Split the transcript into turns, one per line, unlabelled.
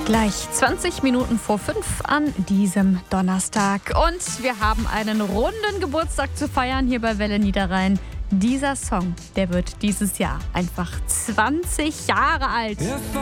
Gleich 20 Minuten vor 5 an diesem Donnerstag. Und wir haben einen runden Geburtstag zu feiern hier bei Welle Niederrhein. Dieser Song, der wird dieses Jahr einfach 20 Jahre alt.